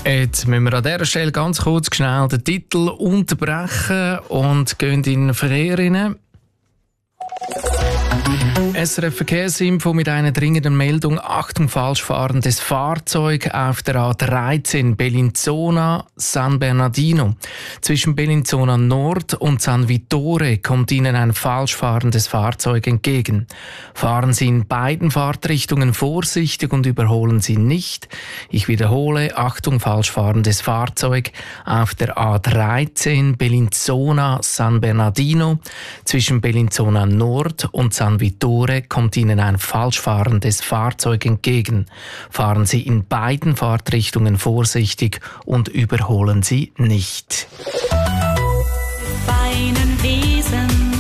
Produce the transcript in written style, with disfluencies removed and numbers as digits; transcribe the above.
Jetzt müssen wir an dieser Stelle ganz kurz schnell den Titel unterbrechen und gehen in den Verkehr rein. SRF Verkehrsinfo mit einer dringenden Meldung. Achtung, falsch fahrendes Fahrzeug auf der A13 Bellinzona-San Bernardino. Zwischen Bellinzona Nord und San Vittore kommt Ihnen ein falsch fahrendes Fahrzeug entgegen. Fahren Sie in beiden Fahrtrichtungen vorsichtig und überholen Sie nicht. Ich wiederhole, Achtung, falsch fahrendes Fahrzeug auf der A13 Bellinzona-San Bernardino. Zwischen Bellinzona Nord und San Vittore kommt Ihnen ein falsch fahrendes Fahrzeug entgegen. Fahren Sie in beiden Fahrtrichtungen vorsichtig und überholen Sie nicht. Feinen Wesen